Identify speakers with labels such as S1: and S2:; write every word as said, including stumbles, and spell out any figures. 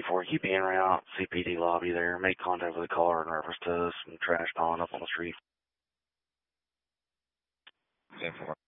S1: four, keep being around C P D lobby there. Make contact with the caller in reference to some trash piling up on the street.
S2: ten four.